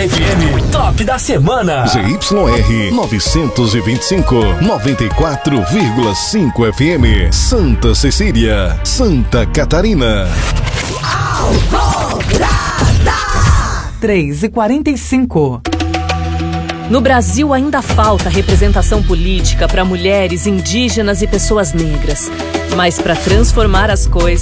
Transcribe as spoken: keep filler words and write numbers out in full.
F M Top da Semana. Z Y R novecentos e vinte e cinco, noventa e quatro vírgula cinco F M, Santa Cecília, Santa Catarina. três e quarenta e cinco. No Brasil ainda falta representação política para mulheres, indígenas e pessoas negras. Mas para transformar as coisas,